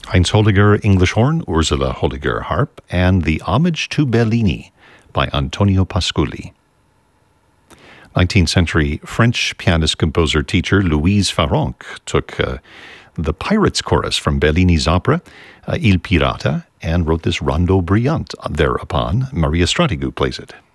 Heinz Holliger, English horn, Ursula Holliger, harp, and The Homage to Bellini by Antonio Pasculi. 19th century French pianist-composer teacher Louise Farrenc took the Pirates chorus from Bellini's opera Il Pirata and wrote this rondo brillante. Thereupon, Maria Stratigu plays it.